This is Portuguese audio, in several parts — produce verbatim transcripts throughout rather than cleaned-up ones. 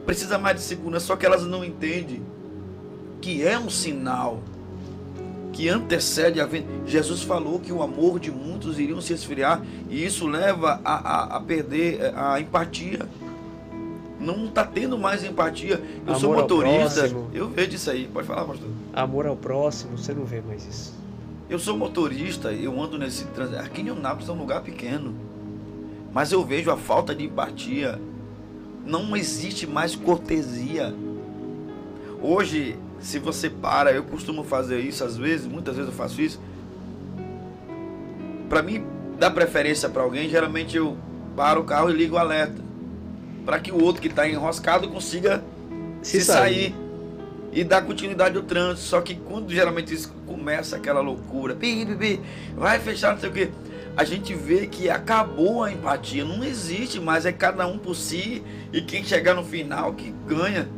precisa mais de segurança, só que elas não entendem que é um sinal que antecede a vida. Jesus falou que o amor de muitos iriam se esfriar, e isso leva a, a, a perder a empatia. Não está tendo mais empatia. Eu Amor sou motorista, ao próximo. eu vejo isso aí. Pode falar, pastor. Amor ao próximo, você não vê mais isso. Eu sou motorista, eu ando nesse trânsito. Aqui em Eunápolis é um lugar pequeno, mas eu vejo a falta de empatia. Não existe mais cortesia. Hoje, se você para, eu costumo fazer isso às vezes, muitas vezes eu faço isso. Para mim, dar preferência para alguém, geralmente eu paro o carro e ligo o alerta, para que o outro que está enroscado consiga se, se sair e dar continuidade ao trânsito. Só que quando geralmente isso começa aquela loucura, bi, bi, bi, vai fechar, não sei o que, a gente vê que acabou a empatia, não existe mais, é cada um por si, e quem chegar no final que ganha.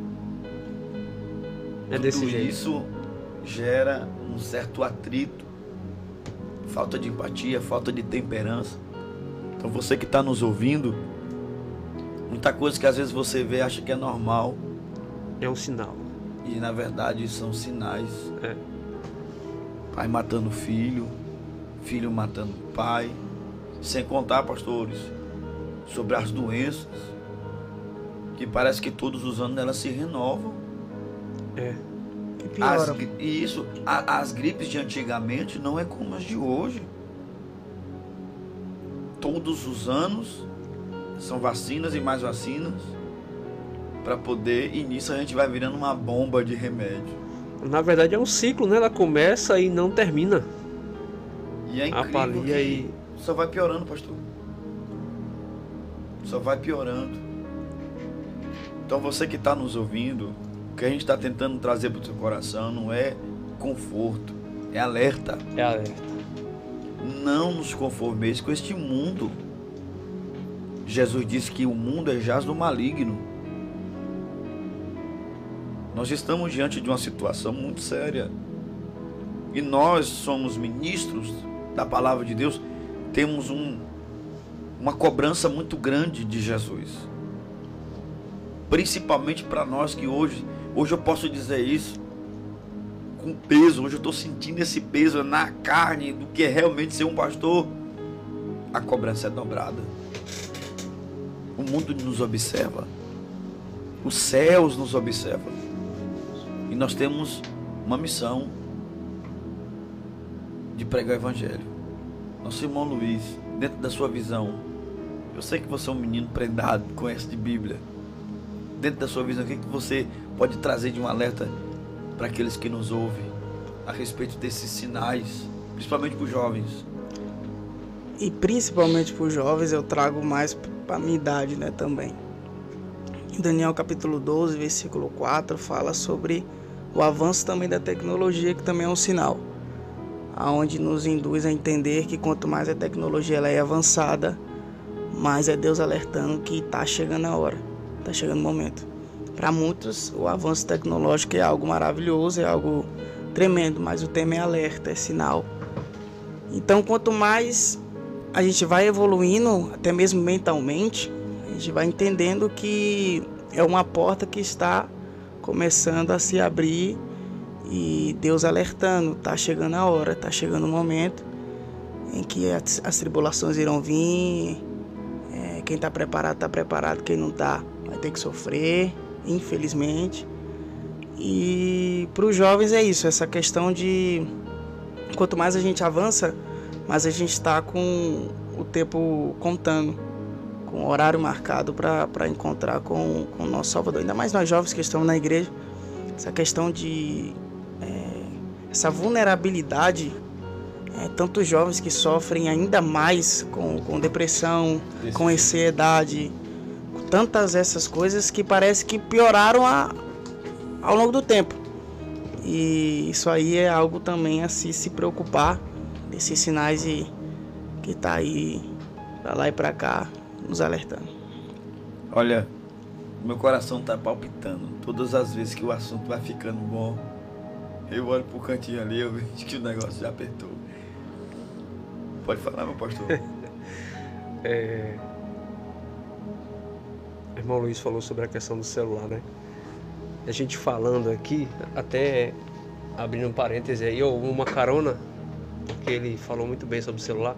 É desse Tudo jeito. isso gera um certo atrito, falta de empatia, falta de temperança. Então você que está nos ouvindo, muita coisa que às vezes você vê, acha que é normal, É um sinal. e na verdade são sinais. É. Pai matando filho, filho matando pai, sem contar, pastores, sobre as doenças, que parece que todos os anos elas se renovam. É. Que As, piora. gri- e isso, a- as gripes de antigamente não é como as de hoje. Todos os anos são vacinas e mais vacinas para poder, e nisso a gente vai virando uma bomba de remédio. Na verdade é um ciclo, né? Ela começa e não termina. E é incrível Apalia que e- só vai piorando, pastor. Só vai piorando. Então você que está nos ouvindo, o que a gente está tentando trazer para o seu coração não é conforto, é alerta. É alerta. Não nos conformeis com este mundo. Jesus disse que o mundo é jaz do maligno. Nós estamos diante de uma situação muito séria. E nós somos ministros da palavra de Deus. Temos um, uma cobrança muito grande de Jesus. Principalmente para nós que hoje, hoje eu posso dizer isso com peso. Hoje eu estou sentindo esse peso na carne do que é realmente ser um pastor. A cobrança é dobrada. O mundo nos observa. Os céus nos observam. E nós temos uma missão de pregar o evangelho. Nosso irmão Luiz, dentro da sua visão, eu sei que você é um menino prendado, conhece de Bíblia. Dentro da sua visão, o que, que você pode trazer de um alerta para aqueles que nos ouvem a respeito desses sinais, principalmente para os jovens? E principalmente para os jovens, eu trago mais para a minha idade, né, também. Em Daniel capítulo doze, versículo quatro, fala sobre o avanço também da tecnologia, que também é um sinal, aonde nos induz a entender que quanto mais a tecnologia ela é avançada, mais é Deus alertando que está chegando a hora, está chegando o momento. Para muitos, o avanço tecnológico é algo maravilhoso, é algo tremendo, mas o tema é alerta, é sinal. Então, quanto mais a gente vai evoluindo, até mesmo mentalmente, a gente vai entendendo que é uma porta que está começando a se abrir e Deus alertando, está chegando a hora, está chegando o momento em que as, as tribulações irão vir, é, quem está preparado está preparado, quem não está vai ter que sofrer, infelizmente. E para os jovens é isso, essa questão de quanto mais a gente avança, mais a gente está com o tempo contando, com o horário marcado para encontrar com, com o nosso Salvador. Ainda mais nós jovens que estamos na igreja, essa questão de é, essa vulnerabilidade, é, tantos jovens que sofrem ainda mais com, com depressão, Desse com jeito. ansiedade, com tantas essas coisas que parece que pioraram a, ao longo do tempo. E isso aí é algo também a se, se preocupar, desses sinais e, que tá aí para lá e para cá nos alertando. Olha, meu coração está palpitando. Todas as vezes que o assunto vai ficando bom, eu olho pro cantinho ali, eu vejo que o negócio já apertou. Pode falar, meu pastor. É... o irmão Luiz falou sobre a questão do celular, né? A gente falando aqui, até abrindo um parêntese aí, ou uma carona, porque ele falou muito bem sobre o celular.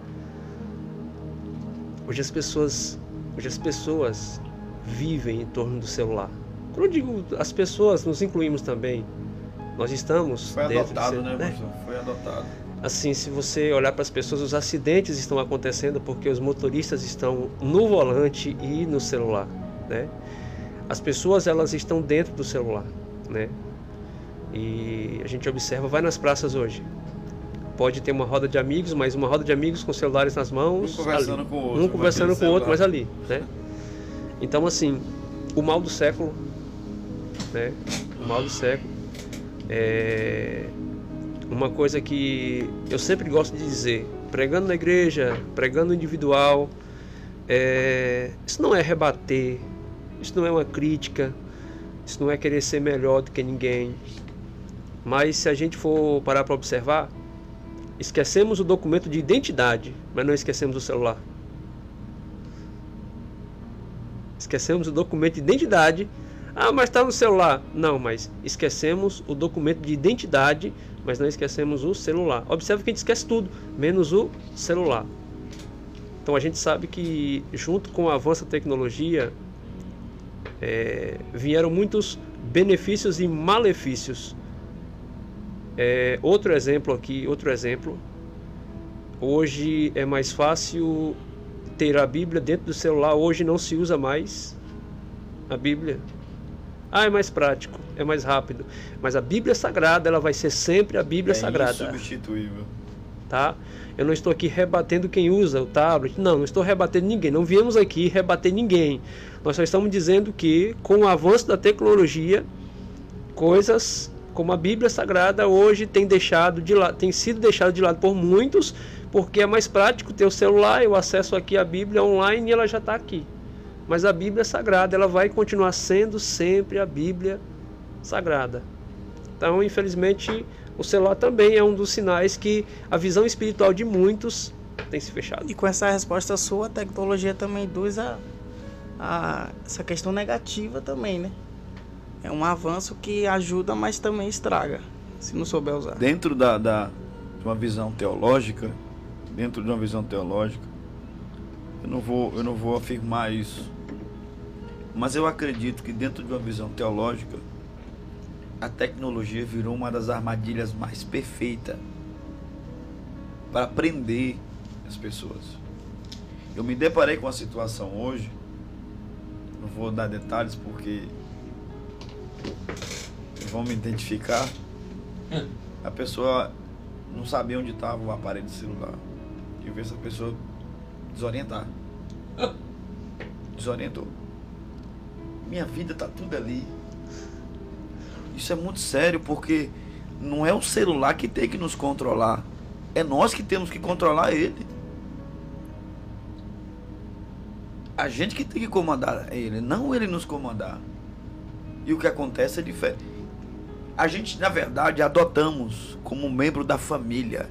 Hoje as pessoas, hoje as pessoas vivem em torno do celular. Quando eu digo as pessoas, nos incluímos também. Nós estamos Foi dentro adotado, do né, né? professor? Foi adotado. Assim, se você olhar para as pessoas, os acidentes estão acontecendo porque os motoristas estão no volante e no celular, né? As pessoas, elas estão dentro do celular, né? E a gente observa, vai nas praças hoje. Pode ter uma roda de amigos, mas uma roda de amigos com celulares nas mãos, Um conversando ali. com o outro. Um conversando com o outro, mas celular. ali, né? Então, assim, o mal do século, né? O mal do século é uma coisa que eu sempre gosto de dizer, pregando na igreja, pregando individual, é, isso não é rebater, isso não é uma crítica, isso não é querer ser melhor do que ninguém. Mas se a gente for parar para observar, esquecemos o documento de identidade, mas não esquecemos o celular. Esquecemos o documento de identidade. Ah, mas está no celular. Não, mas esquecemos o documento de identidade, mas não esquecemos o celular. Observe que a gente esquece tudo, menos o celular. Então a gente sabe que junto com o avanço da tecnologia, é, vieram muitos benefícios e malefícios. É, outro exemplo aqui, outro exemplo. Hoje é mais fácil ter a Bíblia dentro do celular. Hoje não se usa mais a Bíblia. Ah, é mais prático, é mais rápido. Mas a Bíblia Sagrada, ela vai ser sempre a Bíblia É Sagrada. insubstituível. Tá? Eu não estou aqui rebatendo quem usa o tablet. Não, não estou rebatendo ninguém. Não viemos aqui rebater ninguém. Nós só estamos dizendo que, com o avanço da tecnologia, coisas como a Bíblia Sagrada hoje tem, deixado de lado, tem sido deixado de lado por muitos, porque é mais prático ter o celular, eu acesso aqui a Bíblia online e ela já está aqui. Mas a Bíblia Sagrada, ela vai continuar sendo sempre a Bíblia Sagrada. Então, infelizmente, o celular também é um dos sinais que a visão espiritual de muitos tem se fechado. E com essa resposta sua, a tecnologia também induz a, a essa questão negativa também, né? É um avanço que ajuda, mas também estraga, se não souber usar. Dentro da, da, de uma visão teológica, dentro de uma visão teológica, eu não vou, eu não vou afirmar isso, mas eu acredito que dentro de uma visão teológica, a tecnologia virou uma das armadilhas mais perfeitas para prender as pessoas. Eu me deparei com uma situação hoje, não vou dar detalhes porque vão me identificar. A pessoa não sabia onde estava o aparelho de celular. E eu vi essa pessoa desorientar. Desorientou. Minha vida tá tudo ali. Isso é muito sério, porque não é o celular que tem que nos controlar. É nós que temos que controlar ele. A gente que tem que comandar ele, não ele nos comandar. E o que acontece é diferente. A gente, na verdade, adotamos como membro da família.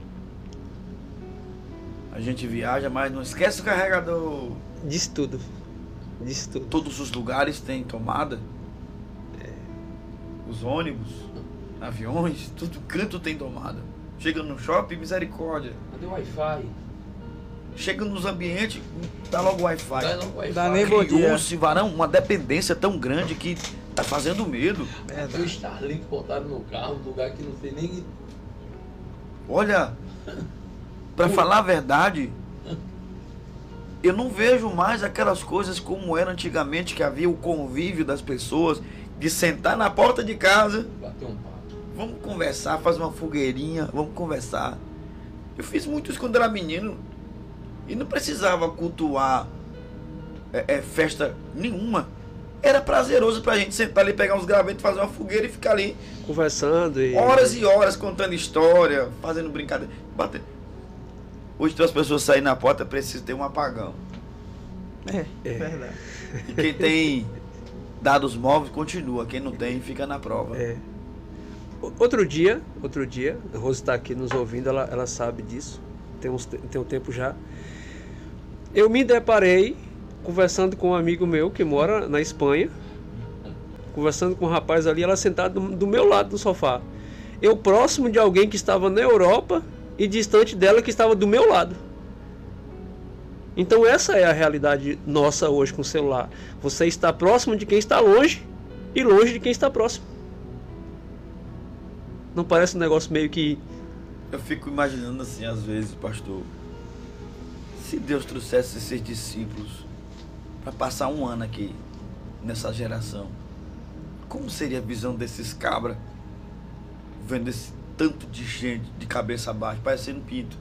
A gente viaja, mas não esquece o carregador. Diz tudo. Diz tudo. Todos os lugares têm tomada. É. Os ônibus, aviões, tudo canto tem tomada. Chega no shopping, misericórdia. Cadê o Wi-Fi? Chega nos ambientes, dá logo Wi-Fi. Dá logo Wi-Fi. Dá nem bom dia. Criou-se, varão, uma dependência tão grande que tá fazendo medo. Tem o Starlink botado no carro, num lugar que não tem nem... Olha, pra falar a verdade, eu não vejo mais aquelas coisas como era antigamente, que havia o convívio das pessoas, de sentar na porta de casa, Bater um papo. vamos conversar, fazer uma fogueirinha, vamos conversar. Eu fiz muito isso quando era menino e não precisava cultuar é, é, festa nenhuma. Era prazeroso pra gente sentar ali, pegar uns gravetos, fazer uma fogueira e ficar ali Conversando e... horas e horas contando história, fazendo brincadeira, batendo. Hoje, para as pessoas saírem na porta, precisa ter um apagão. É, É. verdade. E quem tem dados móveis continua, quem não tem fica na prova. É. O- Outro dia, outro dia, a Rose está aqui nos ouvindo, ela, ela sabe disso, tem, uns, te- tem um tempo já. Eu me deparei conversando com um amigo meu que mora na Espanha, conversando com um rapaz ali, ela sentada do, do meu lado do sofá. Eu próximo de alguém que estava na Europa e distante dela que estava do meu lado. Então essa é a realidade nossa hoje com o celular. Você está próximo de quem está longe e longe de quem está próximo. Não parece um negócio meio que... Eu fico imaginando assim, às vezes, pastor, se Deus trouxesse esses discípulos para passar um ano aqui, nessa geração, como seria a visão desses cabras, vendo esse tanto de gente de cabeça baixa, parecendo pinto.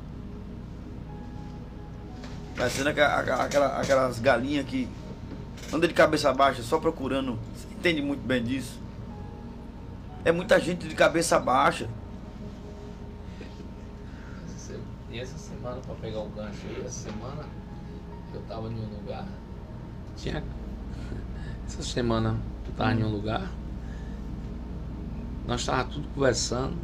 Parecendo aquela, aquela, aquelas galinhas que andam de cabeça baixa só procurando. Você entende muito bem disso? É muita gente de cabeça baixa. E essa semana, para pegar o gancho aí, essa semana eu tava em um lugar. Tinha. Essa semana eu tava hum. em um lugar. Nós tava tudo conversando.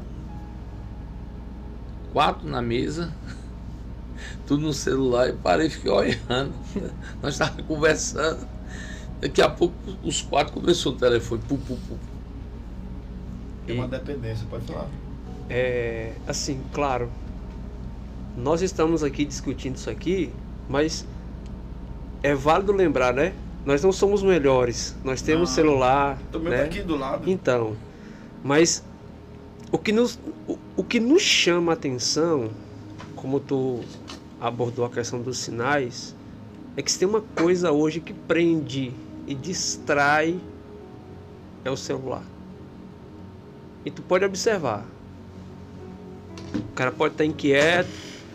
Quatro na mesa. Tudo no celular. E parei e fiquei olhando. Nós tava conversando. Daqui a pouco os quatro começou o telefone. Pu, pu, pu. Tem uma dependência, pode falar. É. Assim, claro. Nós estamos aqui discutindo isso aqui, mas é válido lembrar, né? Nós não somos melhores. Nós temos ah, celular, também né? Aqui do lado. Então, mas o que nos o, o que nos chama a atenção, como tu abordou a questão dos sinais, é que se tem uma coisa hoje que prende e distrai, é o celular. E tu pode observar. O cara pode estar inquieto,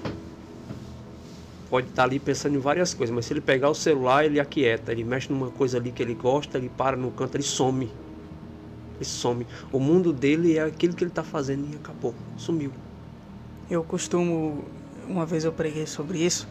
pode estar ali pensando em várias coisas, mas se ele pegar o celular, ele aquieta, ele mexe numa coisa ali que ele gosta, ele para no canto, ele some. Ele some. O mundo dele é aquilo que ele está fazendo e acabou, sumiu. Eu costumo, uma vez eu preguei sobre isso,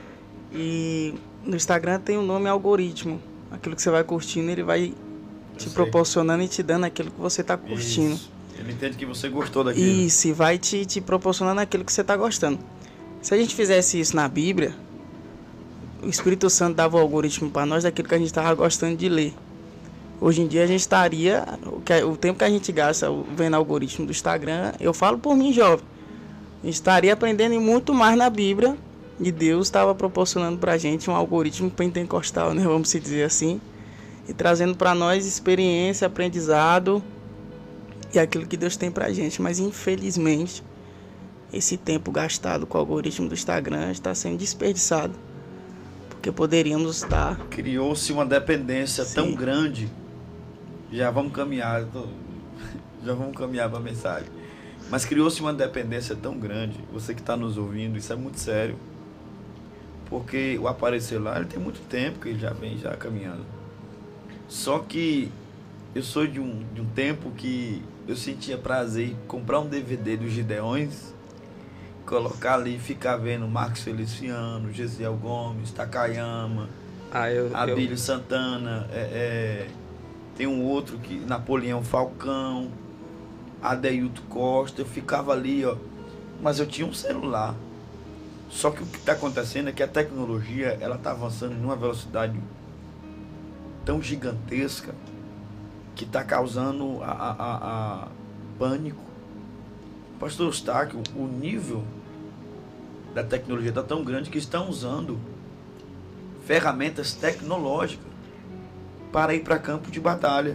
e no Instagram tem o um nome algoritmo. Aquilo que você vai curtindo, ele vai te proporcionando e te dando aquilo que você está curtindo. Isso. Ele entende que você gostou daquilo. Isso, e vai te, te proporcionando aquilo que você está gostando. Se a gente fizesse isso na Bíblia, o Espírito Santo dava o algoritmo para nós daquilo que a gente estava gostando de ler. Hoje em dia a gente estaria, o, que, o tempo que a gente gasta vendo o algoritmo do Instagram, eu falo por mim, jovem, a gente estaria aprendendo muito mais na Bíblia, e Deus estava proporcionando para a gente um algoritmo pentecostal, né, vamos dizer assim, e trazendo para nós experiência, aprendizado e aquilo que Deus tem para a gente. Mas infelizmente esse tempo gastado com o algoritmo do Instagram está sendo desperdiçado, porque poderíamos estar... Criou-se uma dependência Sim. tão grande. Já vamos caminhar, tô... já vamos caminhar para a mensagem. Mas criou-se uma dependência tão grande, você que está nos ouvindo, isso é muito sério. Porque o aparelho celular, ele tem muito tempo que ele já vem já caminhando. Só que eu sou de um, de um tempo que eu sentia prazer em comprar um D V D dos Gideões, colocar ali e ficar vendo Marcos Feliciano, Gesiel Gomes, Takayama, ah, eu, Abílio eu... Santana, é, é, tem um outro que Napoleão Falcão, Adeilto Costa. Eu ficava ali, ó, mas eu tinha um celular. Só que o que está acontecendo é que a tecnologia ela está avançando em uma velocidade tão gigantesca que está causando a, a, a, a pânico. Pastor Eustáquio, o nível da tecnologia está tão grande que estão usando ferramentas tecnológicas para ir para campo de batalha.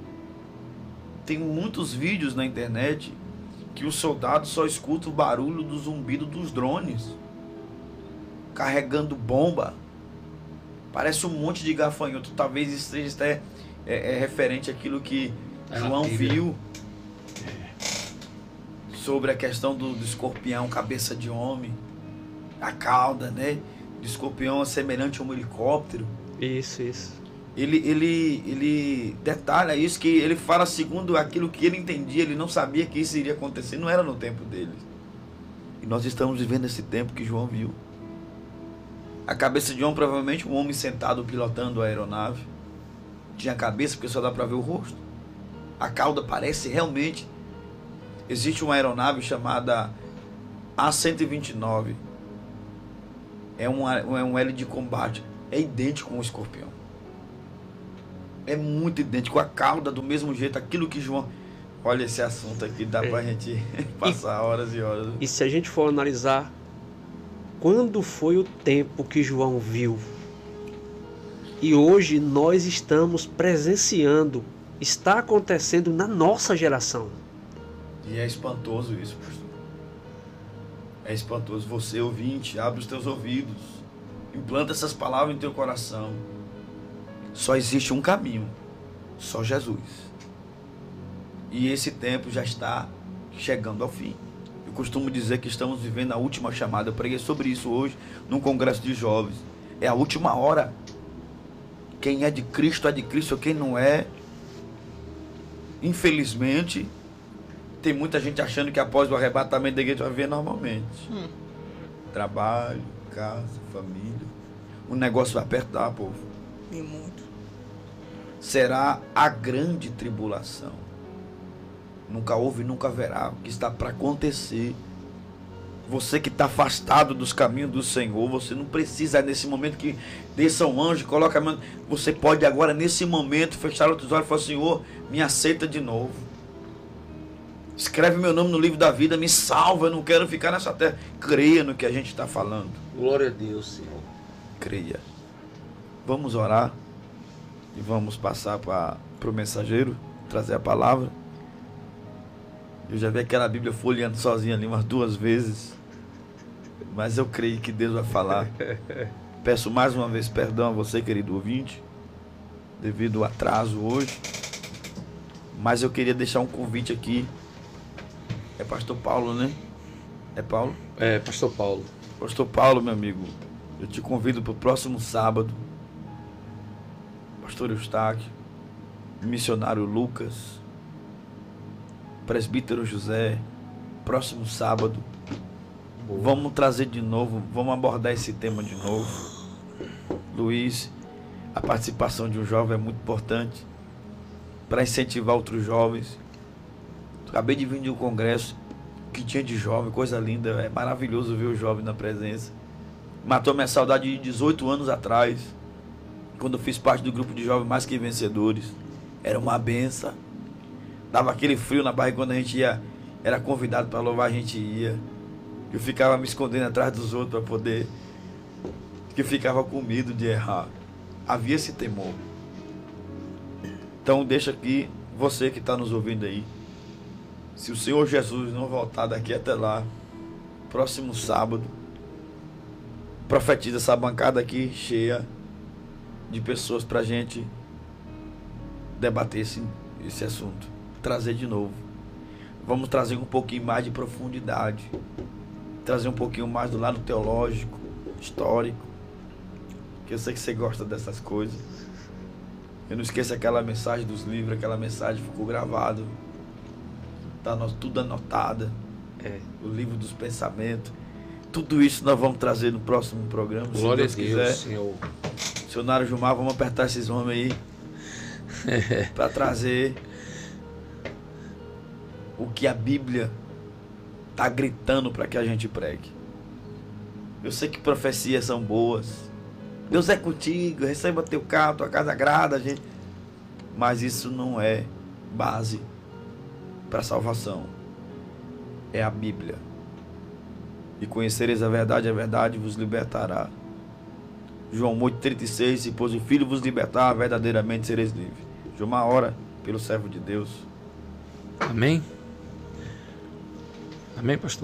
Tem muitos vídeos na internet que os soldados só escutam o barulho do zumbido dos drones carregando bomba. Parece um monte de gafanhoto. Talvez isso seja até é, é referente àquilo que é João viu sobre a questão do, do escorpião, cabeça de homem, a cauda, né? Do escorpião semelhante a um helicóptero. Isso, isso. Ele, ele, ele detalha isso, que ele fala segundo aquilo que ele entendia. Ele não sabia que isso iria acontecer, não era no tempo dele. E nós estamos vivendo esse tempo que João viu. A cabeça de homem, provavelmente um homem sentado pilotando a aeronave. Tinha a cabeça, porque só dá para ver o rosto. A cauda parece realmente... Existe uma aeronave chamada A cento e vinte e nove. É um, é um L de combate. é idêntico com o escorpião. É muito idêntico, a cauda do mesmo jeito, aquilo que João... Olha esse assunto aqui, dá é. pra gente passar e, horas e horas. E se a gente for analisar, quando foi o tempo que João viu? E hoje nós estamos presenciando, está acontecendo na nossa geração. E é espantoso isso, pastor. É espantoso. Você, ouvinte, abre os teus ouvidos, implanta essas palavras em teu coração. Só existe um caminho, só Jesus. E esse tempo já está chegando ao fim. Eu costumo dizer que estamos vivendo a última chamada. Eu preguei sobre isso hoje num congresso de jovens. É a última hora. Quem é de Cristo é de Cristo, quem não é, infelizmente, tem muita gente achando que após o arrebatamento da igreja vai viver normalmente. Hum. Trabalho, casa, família. O negócio vai apertar, povo. E muito. Será a grande tribulação. Nunca houve e nunca haverá. O que está para acontecer. Você que está afastado dos caminhos do Senhor, você não precisa nesse momento que desça um anjo, coloca a mão. Você pode agora nesse momento fechar os olhos e falar: Senhor, me aceita de novo. Escreve meu nome no livro da vida, me salva, eu não quero ficar nessa terra. Creia no que a gente está falando. Glória a Deus, Senhor. Creia. Vamos orar e vamos passar para o mensageiro trazer a palavra. Eu já vi aquela Bíblia folheando sozinha ali umas duas vezes. Mas eu creio que Deus vai falar. Peço mais uma vez perdão a você, querido ouvinte, devido ao atraso hoje. Mas eu queria deixar um convite aqui. É pastor Paulo, né? É Paulo? É, pastor Paulo. Pastor Paulo, meu amigo, eu te convido para o próximo sábado. Pastor Eustáquio, missionário Lucas, presbítero José, próximo sábado. Boa. Vamos trazer de novo, vamos abordar esse tema de novo. Luiz, a participação de um jovem é muito importante para incentivar outros jovens. Acabei de vir de um congresso que tinha de jovem, coisa linda, é maravilhoso ver o jovem na presença. Matou minha saudade de dezoito anos atrás, quando eu fiz parte do grupo de jovens Mais Que Vencedores. Era uma benção. Dava aquele frio na barriga quando a gente ia, era convidado para louvar, a gente ia. Eu ficava me escondendo atrás dos outros para poder, porque eu ficava com medo de errar. Havia esse temor. Então deixa aqui, você que está nos ouvindo aí, se o Senhor Jesus não voltar daqui até lá, próximo sábado, profetiza essa bancada aqui cheia de pessoas para a gente debater esse, esse assunto, trazer de novo. Vamos trazer um pouquinho mais de profundidade, trazer um pouquinho mais do lado teológico, histórico, que eu sei que você gosta dessas coisas. Eu não esqueça aquela mensagem dos livros, aquela mensagem ficou gravada, tá tudo anotado, é. O livro dos pensamentos, tudo isso nós vamos trazer no próximo programa. Glória se Deus, Deus quiser. Senhor. Missionário Gilmar, vamos apertar esses homens aí para trazer o que a Bíblia está gritando para que a gente pregue. Eu sei que profecias são boas, Deus é contigo, receba teu carro, tua casa agrada, gente. Mas isso não é base para salvação. É a Bíblia. E conhecereis a verdade, a verdade vos libertará. João oito, trinta e seis, se pois o Filho vos libertar, verdadeiramente sereis livres. Gilmar, ora pelo servo de Deus. Amém. Amém, pastor.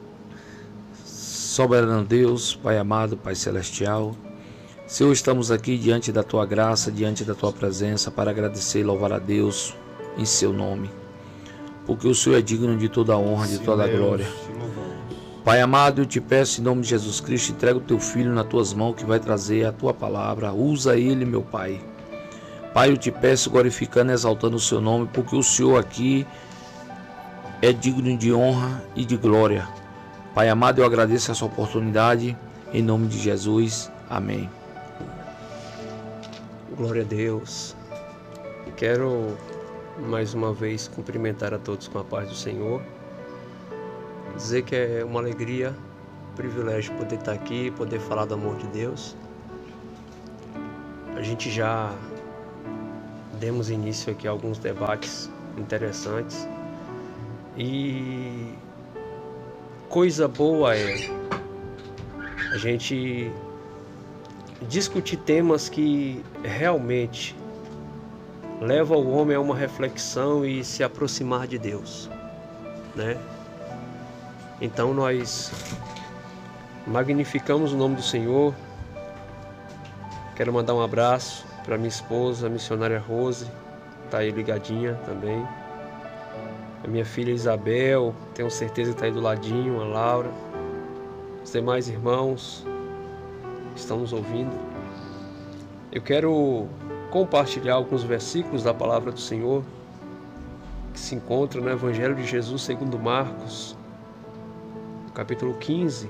Soberano Deus, Pai amado, Pai celestial, Senhor, estamos aqui diante da Tua graça, diante da Tua presença, para agradecer e louvar a Deus em Seu nome, porque o Senhor é digno de toda a honra, de toda a glória. Pai amado, eu te peço em nome de Jesus Cristo, entrega o Teu Filho nas Tuas mãos, que vai trazer a Tua palavra, usa Ele, meu Pai. Pai, eu te peço glorificando e exaltando o Seu nome, porque o Senhor aqui é digno de honra e de glória. Pai amado, eu agradeço essa oportunidade, em nome de Jesus, amém. Glória a Deus. Quero mais uma vez cumprimentar a todos com a paz do Senhor. Dizer que é uma alegria, um privilégio poder estar aqui, poder falar do amor de Deus. a gente já demos início aqui a alguns debates interessantes e coisa boa é a gente discutir temas que realmente levam o homem a uma reflexão e se aproximar de Deus, né? Então nós magnificamos o nome do Senhor. Quero mandar um abraço para minha esposa, a missionária Rose, está aí ligadinha também. A minha filha Isabel, tenho certeza que está aí do ladinho, a Laura. Os demais irmãos que estão nos ouvindo. Eu quero compartilhar alguns versículos da palavra do Senhor que se encontram no Evangelho de Jesus segundo Marcos, capítulo quinze,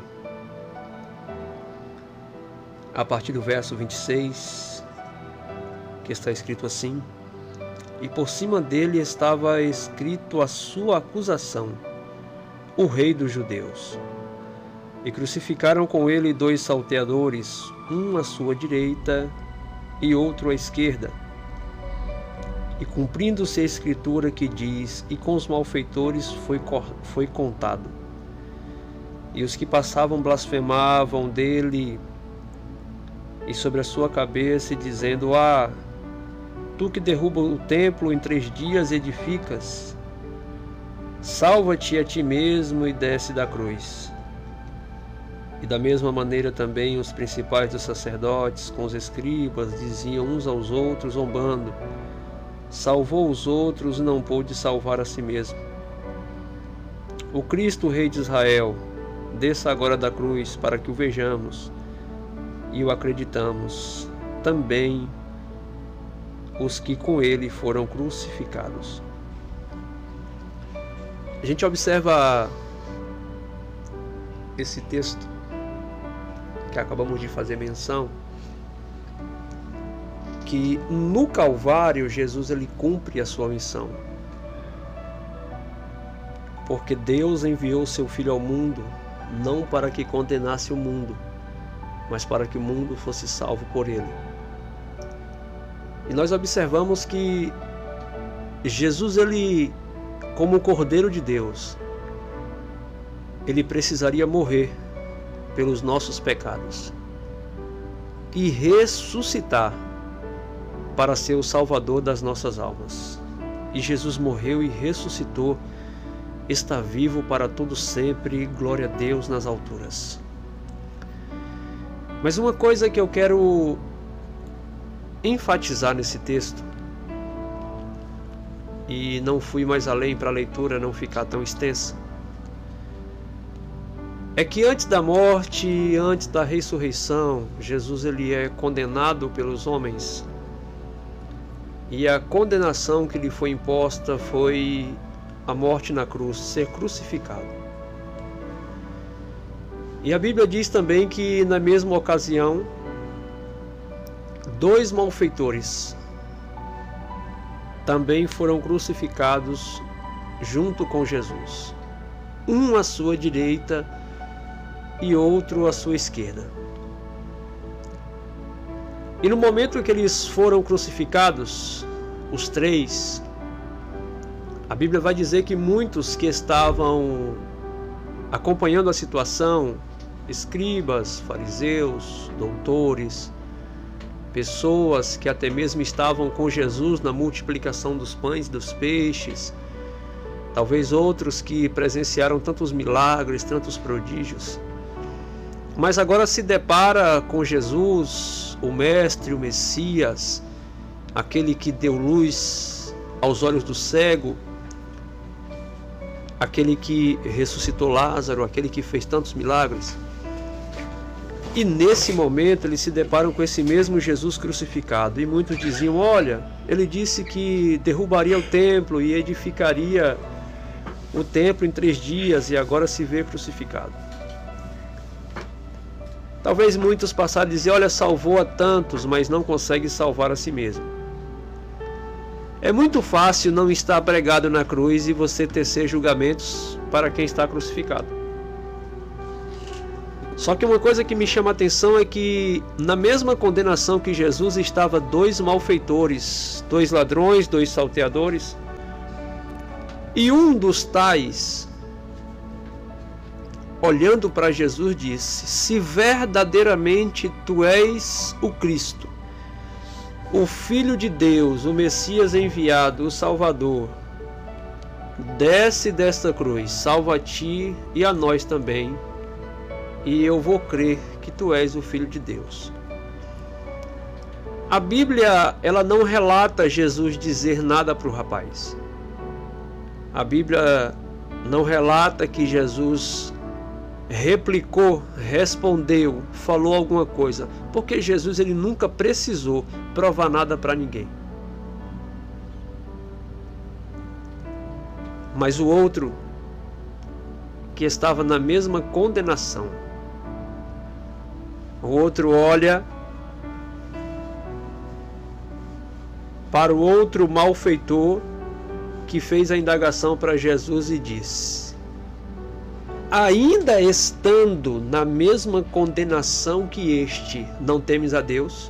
a partir do verso vinte e seis, que está escrito assim: e por cima dele estava escrito a sua acusação, o Rei dos Judeus. E crucificaram com ele dois salteadores, um à sua direita e outro à esquerda. E cumprindo-se a escritura que diz: e com os malfeitores foi, foi contado. E os que passavam blasfemavam dele e sobre a sua cabeça, dizendo: ah, tu que derruba o templo em três dias edificas, salva-te a ti mesmo e desce da cruz. E da mesma maneira também os principais dos sacerdotes com os escribas diziam uns aos outros, zombando: salvou os outros e não pôde salvar a si mesmo. O Cristo, o Rei de Israel, desça agora da cruz para que o vejamos e o acreditamos, também os que com ele foram crucificados. A gente observa esse texto que acabamos de fazer menção, que no Calvário Jesus ele cumpre a sua missão, porque Deus enviou seu Filho ao mundo não para que condenasse o mundo, mas para que o mundo fosse salvo por ele. E nós observamos que Jesus, ele, como Cordeiro de Deus, ele precisaria morrer pelos nossos pecados e ressuscitar para ser o Salvador das nossas almas. E Jesus morreu e ressuscitou, está vivo para todo sempre, glória a Deus nas alturas. Mas uma coisa que eu quero enfatizar nesse texto, e não fui mais além para a leitura não ficar tão extensa, é que antes da morte, antes da ressurreição, Jesus ele é condenado pelos homens, e a condenação que lhe foi imposta foi a morte na cruz, ser crucificado. E a Bíblia diz também que na mesma ocasião, dois malfeitores também foram crucificados junto com Jesus, um à sua direita e outro à sua esquerda. E no momento em que eles foram crucificados, os três, a Bíblia vai dizer que muitos que estavam acompanhando a situação, escribas, fariseus, doutores, pessoas que até mesmo estavam com Jesus na multiplicação dos pães e dos peixes, talvez outros que presenciaram tantos milagres, tantos prodígios, mas agora se depara com Jesus, o Mestre, o Messias, aquele que deu luz aos olhos do cego, aquele que ressuscitou Lázaro, aquele que fez tantos milagres. E nesse momento eles se deparam com esse mesmo Jesus crucificado. E muitos diziam: olha, ele disse que derrubaria o templo e edificaria o templo em três dias, e agora se vê crucificado. Talvez muitos passaram a dizer: olha, salvou a tantos, mas não consegue salvar a si mesmo. É muito fácil não estar pregado na cruz e você tecer julgamentos para quem está crucificado. Só que uma coisa que me chama a atenção é que na mesma condenação que Jesus estava dois malfeitores, dois ladrões, dois salteadores, e um dos tais, olhando para Jesus, disse: se verdadeiramente tu és o Cristo, o Filho de Deus, o Messias enviado, o Salvador, desce desta cruz, salva a ti e a nós também, e eu vou crer que tu és o Filho de Deus. A Bíblia, ela não relata Jesus dizer nada para o rapaz. A Bíblia não relata que Jesus replicou, respondeu, falou alguma coisa, porque Jesus ele nunca precisou provar nada para ninguém. Mas o outro, que estava na mesma condenação, o outro olha para o outro malfeitor que fez a indagação para Jesus e disse: ainda estando na mesma condenação que este, não temes a Deus?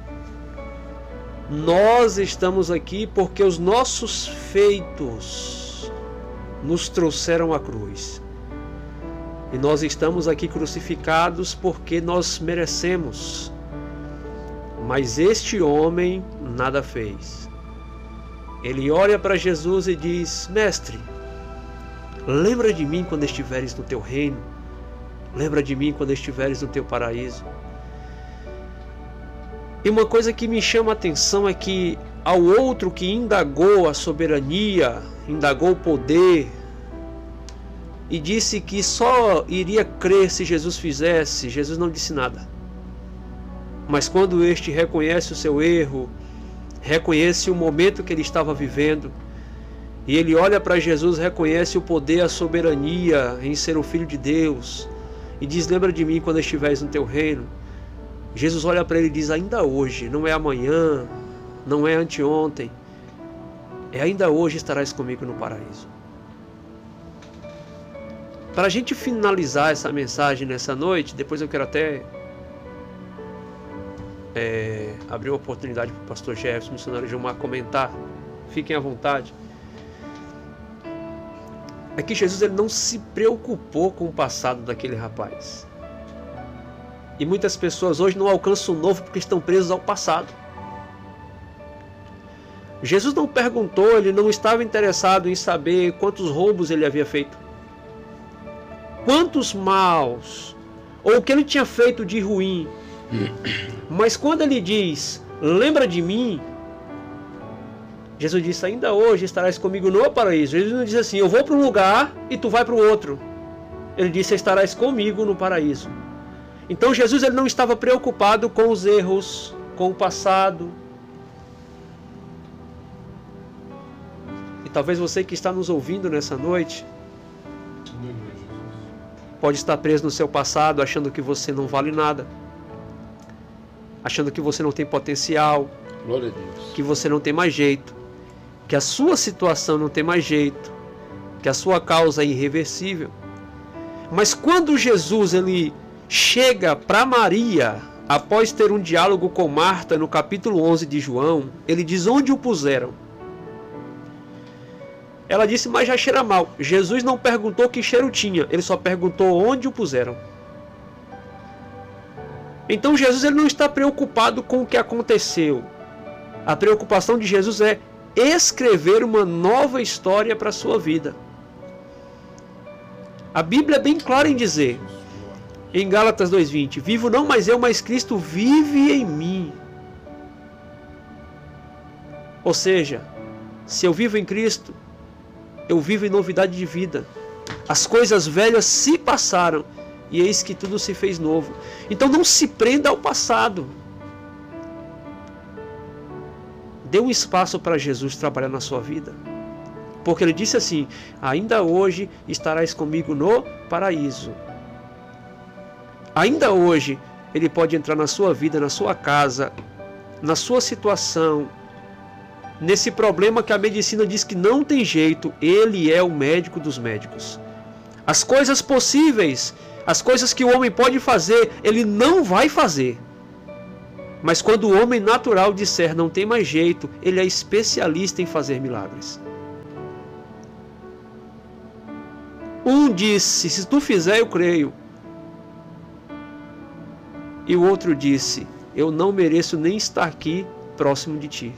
Nós estamos aqui porque os nossos feitos nos trouxeram à cruz. E nós estamos aqui crucificados porque nós merecemos. Mas este homem nada fez. Ele olha para Jesus e diz: mestre, lembra de mim quando estiveres no teu reino. Lembra de mim quando estiveres no teu paraíso. E uma coisa que me chama a atenção é que ao outro que indagou a soberania, indagou o poder, e disse que só iria crer se Jesus fizesse, Jesus não disse nada. Mas quando este reconhece o seu erro, reconhece o momento que ele estava vivendo, e ele olha para Jesus, reconhece o poder, a soberania em ser o Filho de Deus, e diz: lembra de mim quando estiveres no teu reino. Jesus olha para ele e diz: ainda hoje, não é amanhã, não é anteontem, é ainda hoje estarás comigo no paraíso. Para a gente finalizar essa mensagem nessa noite, depois eu quero até é, abrir uma oportunidade para o pastor Jefferson, o missionário Gilmar, comentar. Fiquem à vontade. É que Jesus ele não se preocupou com o passado daquele rapaz. E muitas pessoas hoje não alcançam o novo porque estão presos ao passado. Jesus não perguntou, ele não estava interessado em saber quantos roubos ele havia feito, quantos maus, ou o que ele tinha feito de ruim. Mas quando ele diz: lembra de mim, Jesus disse: ainda hoje estarás comigo no paraíso. Jesus não disse assim: eu vou para um lugar e tu vai para o outro. Ele disse: estarás comigo no paraíso. Então Jesus ele não estava preocupado com os erros, com o passado. E talvez você que está nos ouvindo nessa noite pode estar preso no seu passado, achando que você não vale nada, achando que você não tem potencial, Glória a Deus, que você não tem mais jeito, que a sua situação não tem mais jeito, que a sua causa é irreversível. Mas quando Jesus ele chega para Maria, após ter um diálogo com Marta no capítulo onze de João, ele diz: onde o puseram? Ela disse: mas já cheira mal. Jesus não perguntou que cheiro tinha, ele só perguntou onde o puseram. Então Jesus ele não está preocupado com o que aconteceu. A preocupação de Jesus é escrever uma nova história para a sua vida. A Bíblia é bem clara em dizer, em Gálatas dois vinte, vivo não mais eu, mas Cristo vive em mim. Ou seja, se eu vivo em Cristo, eu vivo em novidade de vida. As coisas velhas se passaram e eis que tudo se fez novo. Então não se prenda ao passado. Dê um espaço para Jesus trabalhar na sua vida. Porque ele disse assim: ainda hoje estarás comigo no paraíso. Ainda hoje ele pode entrar na sua vida, na sua casa, na sua situação, nesse problema que a medicina diz que não tem jeito. Ele é o médico dos médicos. As coisas possíveis As coisas que o homem pode fazer, ele não vai fazer. Mas quando o homem natural disser não tem mais jeito, ele é especialista em fazer milagres. Um disse, se tu fizer eu creio. E o outro disse, eu não mereço nem estar aqui próximo de ti.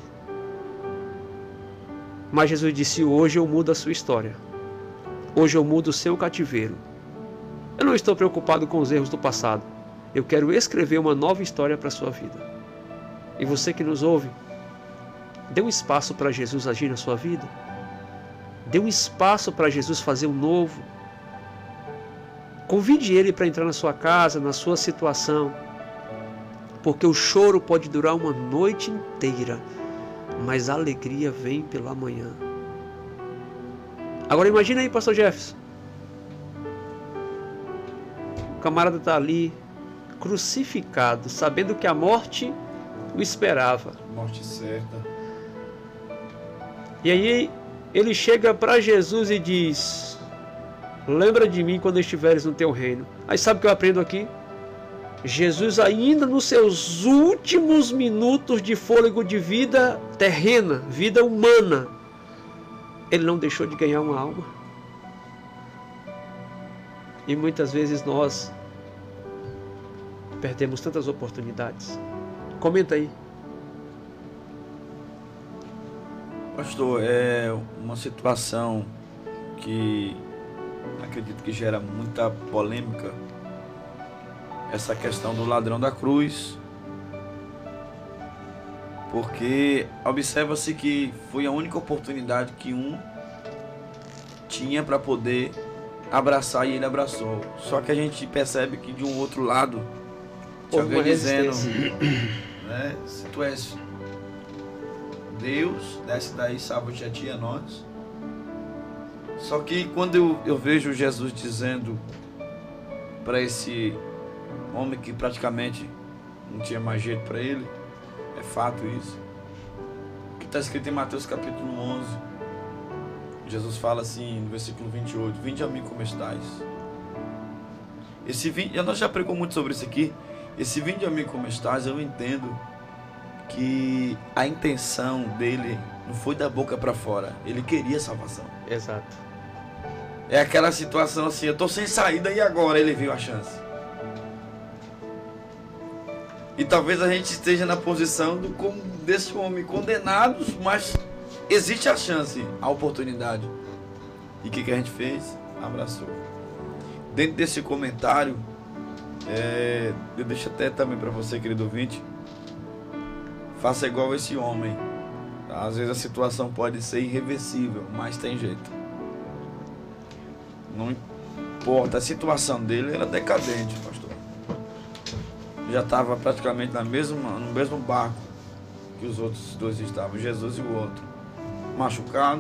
Mas Jesus disse, hoje eu mudo a sua história. Hoje eu mudo o seu cativeiro. Eu não estou preocupado com os erros do passado. Eu quero escrever uma nova história para a sua vida. E você que nos ouve, dê um espaço para Jesus agir na sua vida. Dê um espaço para Jesus fazer um novo. Convide Ele para entrar na sua casa, na sua situação. Porque o choro pode durar uma noite inteira, mas a alegria vem pela manhã. Agora imagina aí, pastor Jefferson. O camarada está ali, crucificado, sabendo que a morte o esperava. Morte certa. E aí ele chega para Jesus e diz, lembra de mim quando estiveres no teu reino. Aí sabe o que eu aprendo aqui? Jesus ainda nos seus últimos minutos de fôlego de vida terrena, vida humana, ele não deixou de ganhar uma alma. E muitas vezes nós perdemos tantas oportunidades. Comenta aí. Pastor, é uma situação que acredito que gera muita polêmica. Essa questão do ladrão da cruz, porque observa-se que foi a única oportunidade que um tinha para poder abraçar e ele abraçou. Só que a gente percebe que de um outro lado tinha alguém dizendo, né, se tu és Deus, desce daí, salva-te a ti e a nós. Só que quando eu, eu vejo Jesus dizendo para esse homem que praticamente não tinha mais jeito para ele, é fato isso, que está escrito em Mateus capítulo onze, Jesus fala assim no versículo vinte e oito, vinde a mim como estais. Esse vinde, nós já pregou muito sobre isso aqui, esse vinde a mim como estais, eu entendo que a intenção dele não foi da boca para fora, ele queria salvação. Exato. É aquela situação assim, eu estou sem saída e agora ele viu a chance. E talvez a gente esteja na posição do, desse homem condenados, mas existe a chance, a oportunidade. E o que, que a gente fez? Abraçou. Dentro desse comentário, é, eu deixo até também para você, querido ouvinte, faça igual esse homem. Tá? Às vezes a situação pode ser irreversível, mas tem jeito. Não importa, a situação dele era decadente, pastor. Já estava praticamente na mesma, no mesmo barco que os outros dois estavam, Jesus e o outro, machucados,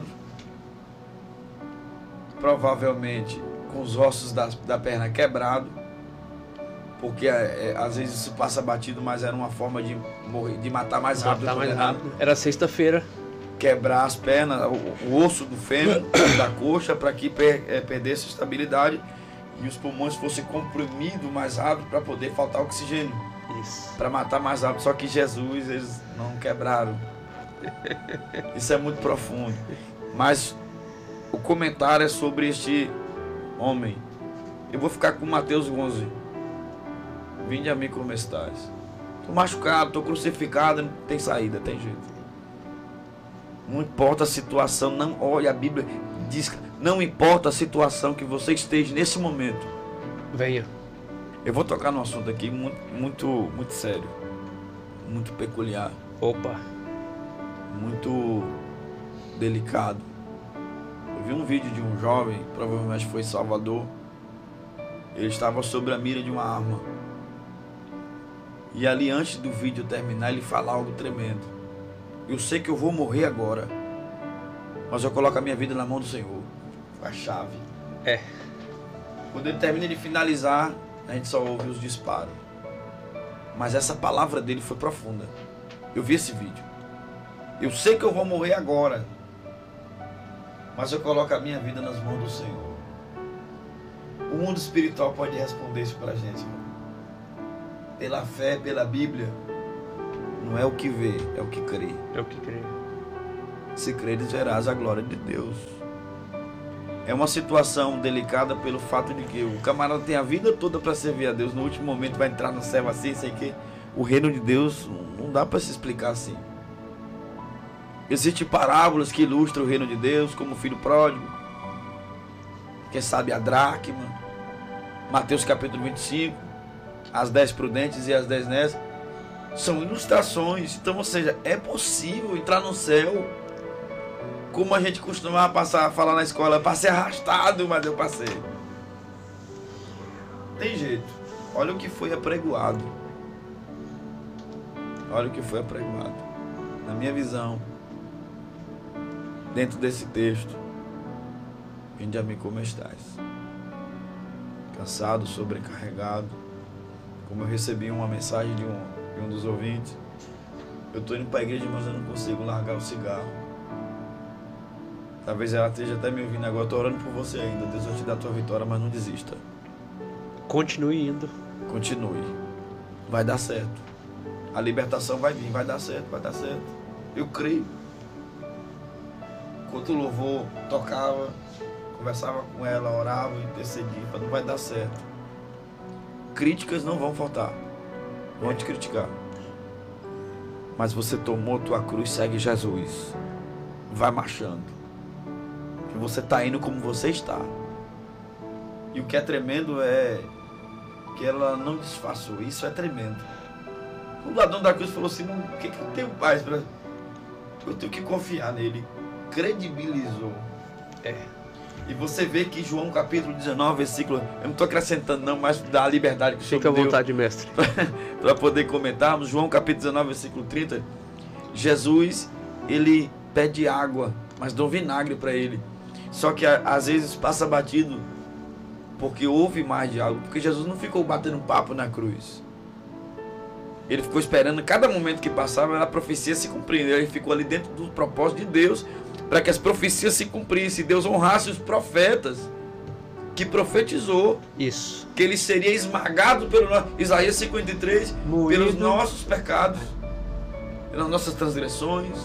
provavelmente com os ossos da, da perna quebrados, porque é, é, às vezes isso passa batido, mas era uma forma de morrer, de matar mais rápido. Matar mais rápido. Era sexta-feira. Quebrar as pernas, o, o osso do fêmur, da coxa, para que per, é, perdesse estabilidade e os pulmões fossem comprimidos mais rápido para poder faltar oxigênio. Isso. Para matar mais rápido. Só que Jesus, eles não quebraram. Isso é muito profundo. Mas o comentário é sobre este homem. Eu vou ficar com Mateus onze. Vinde a mim como estás. Estou machucado, estou crucificado, não tem saída, tem jeito. Não importa a situação, não, olha, a Bíblia diz que não importa a situação que você esteja nesse momento. Venha. Eu vou tocar num assunto aqui muito, muito, muito sério, muito peculiar. Opa. Muito delicado. Eu vi um vídeo de um jovem, provavelmente foi em Salvador. Ele estava sobre a mira de uma arma. E ali, antes do vídeo terminar, ele fala algo tremendo. Eu sei que eu vou morrer agora, mas eu coloco a minha vida na mão do Senhor. A chave. É. Quando ele termina de finalizar, a gente só ouve os disparos. Mas essa palavra dele foi profunda. Eu vi esse vídeo. Eu sei que eu vou morrer agora, mas eu coloco a minha vida nas mãos do Senhor. O mundo espiritual pode responder isso pra gente, irmão. Pela fé, pela Bíblia. Não é o que vê, é o que crê. É o que crê. Se creres, verás a glória de Deus. É uma situação delicada pelo fato de que o camarada tem a vida toda para servir a Deus. No último momento vai entrar no céu assim, sei que o reino de Deus não dá para se explicar assim. Existem parábolas que ilustram o reino de Deus, como o filho pródigo, quem sabe a dracma, Mateus capítulo vinte e cinco, as dez prudentes e as dez necias. São ilustrações. Então, ou seja, é possível entrar no céu. Como a gente costumava passar, falar na escola, passei arrastado, mas eu passei. Tem jeito. Olha o que foi apregoado. Olha o que foi apregoado. Na minha visão, dentro desse texto, vinde a mim como estás. Cansado, sobrecarregado. Como eu recebi uma mensagem de um, de um dos ouvintes. Eu estou indo para a igreja, mas eu não consigo largar o cigarro. Talvez ela esteja até me ouvindo agora. Estou orando por você ainda. Deus vai te dar a tua vitória, mas não desista. Continue indo. Continue. Vai dar certo. A libertação vai vir. Vai dar certo, vai dar certo. Eu creio. Enquanto o louvor tocava, conversava com ela, orava, intercedia. Não vai dar certo. Críticas não vão faltar. Vão te criticar. Mas você tomou tua cruz, segue Jesus. Vai marchando. Que você está indo como você está. E o que é tremendo é que ela não disfarçou. Isso é tremendo. O ladrão da cruz falou assim, não, o que, que eu tenho paz para... Eu tenho que confiar nele. Credibilizou. É. E você vê que João capítulo dezenove, versículo... Eu não estou acrescentando não, mas dá a liberdade que o Senhor Fica à vontade, mestre. Para poder comentarmos. João capítulo dezenove, versículo trinta. Jesus, ele pede água, mas dão vinagre para ele. Só que às vezes passa batido, porque houve mais de algo. Porque Jesus não ficou batendo papo na cruz. Ele ficou esperando, cada momento que passava, a profecia se cumprir. Ele ficou ali dentro do propósito de Deus, para que as profecias se cumprissem. Deus honrasse os profetas que profetizou. Isso. Que ele seria esmagado pelo nosso... Isaías cinquenta e três, moído pelos nossos pecados, pelas nossas transgressões.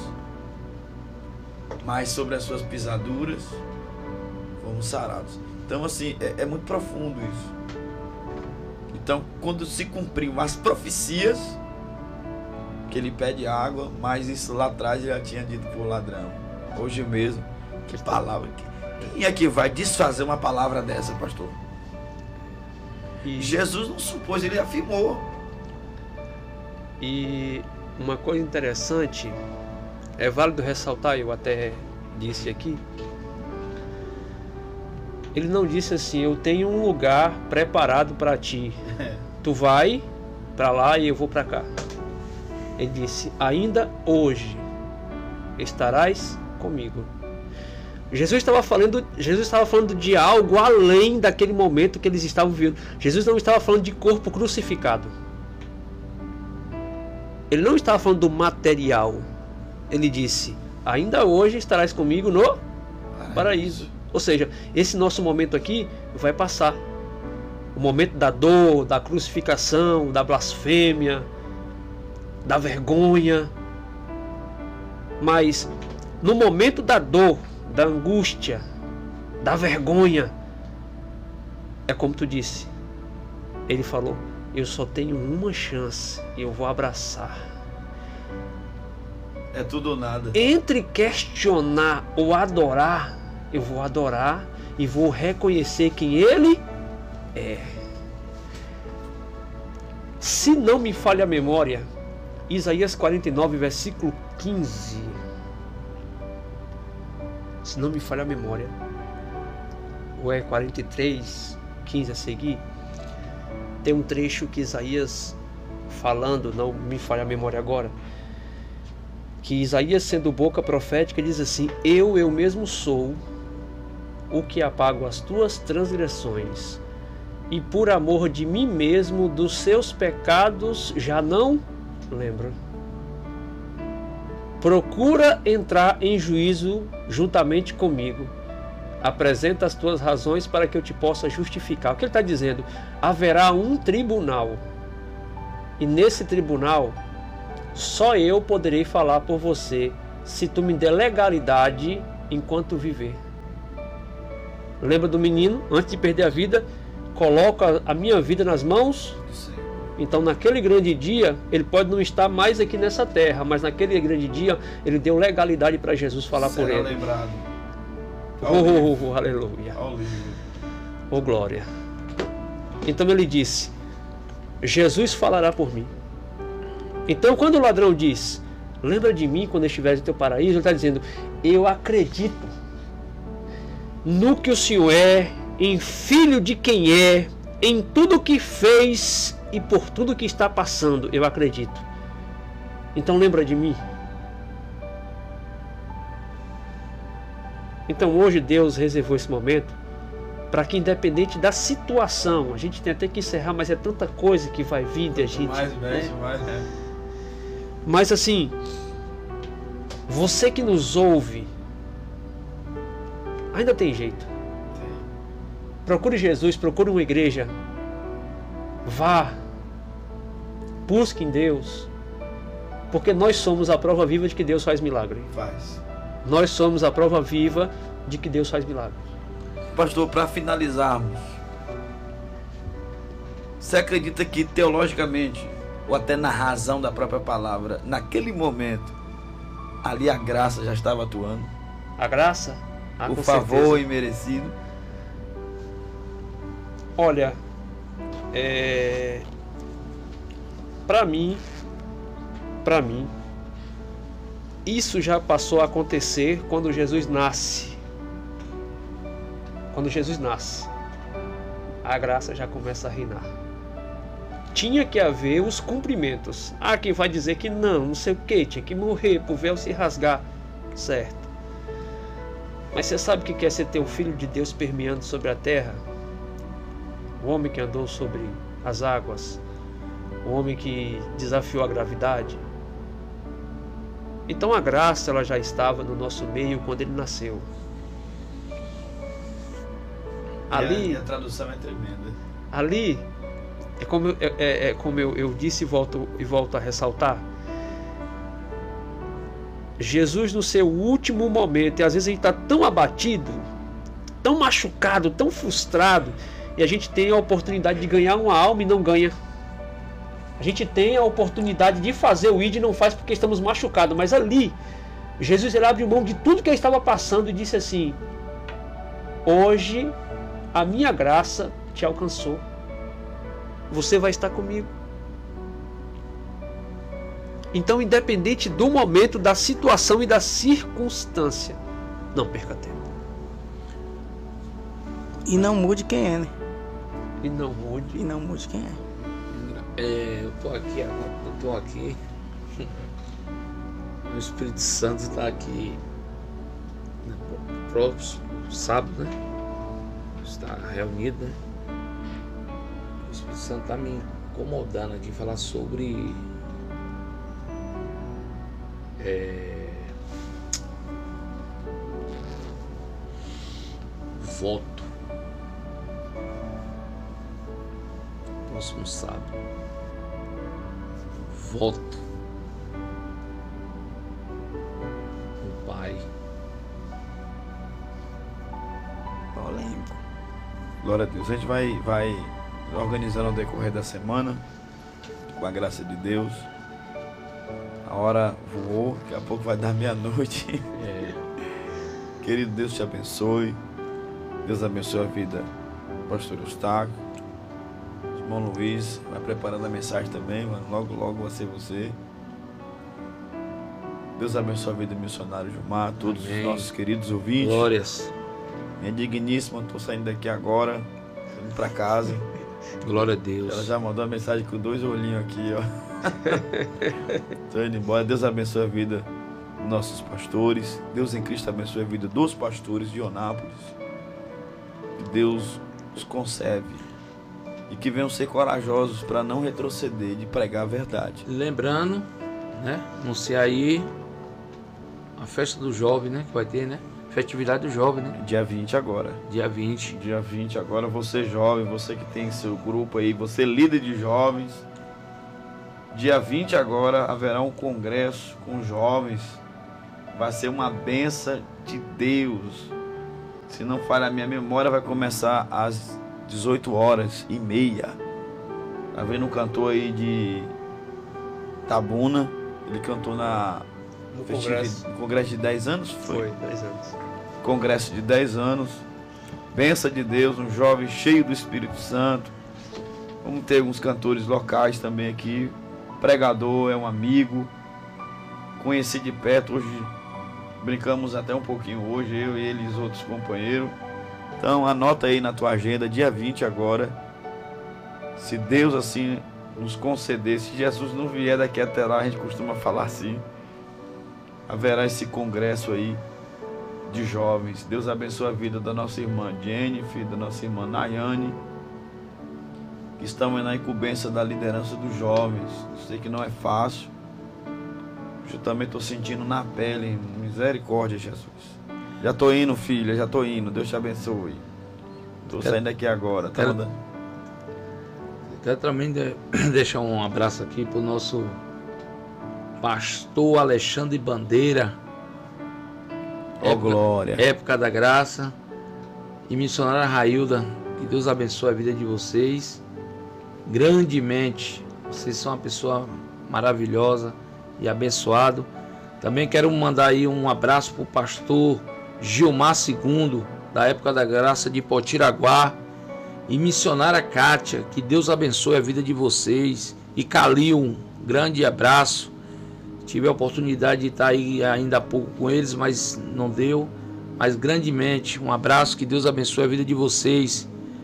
Mas sobre as suas pisaduras fomos sarados. Então assim, é, é muito profundo isso. Então quando se cumpriu as profecias, que ele pede água, mas isso lá atrás ele já tinha dito por ladrão. Hoje mesmo, que palavra, quem é que vai desfazer uma palavra dessa, pastor? E Jesus não supôs, ele afirmou. E uma coisa interessante, é válido ressaltar, eu até disse aqui, ele não disse assim, eu tenho um lugar preparado para ti, tu vai para lá e eu vou para cá. Ele disse, ainda hoje estarás comigo. Jesus estava falando, Jesus estava falando de algo além daquele momento que eles estavam vivendo. Jesus não estava falando de corpo crucificado. Ele não estava falando do material. Ele disse, ainda hoje estarás comigo no paraíso. Ou seja, esse nosso momento aqui vai passar. O momento da dor, da crucificação, da blasfêmia, da vergonha. Mas no momento da dor, da angústia, da vergonha, é como tu disse. Ele falou, eu só tenho uma chance e eu vou abraçar. É tudo ou nada. Entre questionar ou adorar, eu vou adorar e vou reconhecer quem ele é. Se não me falha a memória, Isaías quarenta e nove, versículo quinze. Se não me falha a memória, ou é quarenta e três, quinze a seguir, tem um trecho que Isaías falando, não me falha a memória agora, que Isaías, sendo boca profética, diz assim, eu, eu mesmo sou o que apago as tuas transgressões, e por amor de mim mesmo, dos seus pecados já não lembro. Procura entrar em juízo juntamente comigo, apresenta as tuas razões para que eu te possa justificar. O que ele está dizendo? Haverá um tribunal. E nesse tribunal, só eu poderei falar por você, se tu me der legalidade enquanto viver. Lembra do menino? Antes de perder a vida, coloca a minha vida nas mãos. Então naquele grande dia, ele pode não estar mais aqui nessa terra, mas naquele grande dia, ele deu legalidade para Jesus falar Será por ele. lembrado. Oh, oh, oh, aleluia. Oh, glória. Então ele disse, Jesus falará por mim. Então quando o ladrão diz, lembra de mim quando estiveres no teu paraíso, ele está dizendo, eu acredito no que o Senhor é, em filho de quem é, em tudo que fez e por tudo que está passando, eu acredito. Então lembra de mim. Então hoje Deus reservou esse momento para que, independente da situação, a gente tem até que encerrar, mas é tanta coisa que vai vir da gente. Mais, mexe, né? mais, né? Mas assim, você que nos ouve, ainda tem jeito. Procure Jesus, procure uma igreja. Vá. Busque em Deus. Porque nós somos a prova viva de que Deus faz milagre. Faz. Nós somos a prova viva de que Deus faz milagre. Pastor, para finalizarmos, você acredita que teologicamente, ou até na razão da própria palavra, naquele momento, ali a graça já estava atuando? A graça? Ah, o com favor certeza. imerecido? Olha, é... para mim, para mim, isso já passou a acontecer quando Jesus nasce. Quando Jesus nasce, a graça já começa a reinar. Tinha que haver os cumprimentos. Há quem vai dizer que não, não sei o que, tinha que morrer para o véu se rasgar. Certo. Mas você sabe o que quer ser ter o Filho de Deus permeando sobre a terra? O homem que andou sobre as águas, o homem que desafiou a gravidade. Então a graça ela já estava no nosso meio quando ele nasceu. Ali, e a, a tradução é tremenda. Ali é como, eu, é, é como eu, eu disse e volto, e volto a ressaltar. Jesus no seu último momento, e às vezes a gente está tão abatido, tão machucado, tão frustrado, e a gente tem a oportunidade de ganhar uma alma e não ganha. A gente tem a oportunidade de fazer o I D e não faz porque estamos machucados. Mas ali, Jesus ele abriu mão de tudo que ele estava passando e disse assim, hoje a minha graça te alcançou. Você vai estar comigo. Então, independente do momento, da situação e da circunstância, não perca tempo. E não mude quem é, né? E não mude. E não mude quem é. É, eu tô aqui, eu tô aqui. O Espírito Santo está aqui. Próximo sábado, né? Está reunido, né? O Espírito Santo está me incomodando aqui falar sobre é, voto. Próximo sábado. Voto. O Pai. Polêmico. Glória a Deus. A gente vai, vai organizando ao decorrer da semana, com a graça de Deus. A hora voou, daqui a pouco vai dar meia-noite. É. Querido, Deus te abençoe. Deus abençoe a vida do pastor Eustáquio. Irmão Luiz vai preparando a mensagem também, mano. Logo, logo vai ser você. Deus abençoe a vida do missionário Gilmar, todos Amém. Os nossos queridos ouvintes. Glórias. Minha digníssima, estou saindo daqui agora, indo para casa. Glória a Deus. Ela já mandou uma mensagem com dois olhinhos aqui, ó. Estou indo embora. Deus abençoe a vida dos nossos pastores. Deus em Cristo abençoe a vida dos pastores de Onápolis. Que Deus os conserve. E que venham ser corajosos para não retroceder de pregar a verdade. Lembrando, né? Anunciar aí a festa do jovem, né? Que vai ter, né? Festividade do jovem, né? Dia vinte agora. Dia vinte. Dia vinte agora, você jovem, você que tem seu grupo aí, você líder de jovens. Dia vinte agora haverá um congresso com jovens. Vai ser uma benção de Deus. Se não falha a minha memória, vai começar às dezoito horas e meia. Tá vendo um cantor aí de Tabuna? Ele cantou na No festivi- congresso. no congresso de dez anos? Foi, dez anos. Congresso de dez anos. Benção de Deus, um jovem cheio do Espírito Santo. Vamos ter alguns cantores locais também aqui. Pregador, é um amigo. Conheci de perto, hoje brincamos até um pouquinho hoje, eu e ele e os outros companheiros. Então anota aí na tua agenda, dia vinte agora. Se Deus assim nos conceder, se Jesus não vier daqui até lá, a gente costuma falar assim, haverá esse congresso aí de jovens. Deus abençoe a vida da nossa irmã Jennifer, da nossa irmã Nayane, que estamos na incumbência da liderança dos jovens. Sei que não é fácil. Eu também estou sentindo na pele. Misericórdia, Jesus. Já estou indo, filha, já estou indo. Deus te abençoe. Estou saindo aqui agora. Tá Quero- mandando- Quero também de- deixar um abraço aqui pro nosso pastor Alexandre Bandeira. Ó, glória. Época da Graça. E missionária Railda. Que Deus abençoe a vida de vocês grandemente. Vocês são uma pessoa maravilhosa e abençoado. Também quero mandar aí um abraço pro pastor Gilmar segundo, da Época da Graça de Potiraguá, e missionária Kátia. Que Deus abençoe a vida de vocês. E Calil, um grande abraço. Tive a oportunidade de estar aí ainda há pouco com eles, mas não deu. Mas grandemente, um abraço. Que Deus abençoe a vida de vocês.